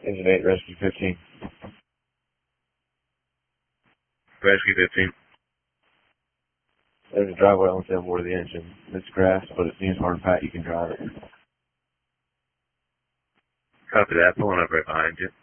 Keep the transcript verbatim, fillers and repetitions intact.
Engine eight, Rescue fifteen. Rescue fifteen. There's a driveway on the board of the engine. It's grass, but it seems hard and pat. You can drive it. Copy that. Pulling up right behind you.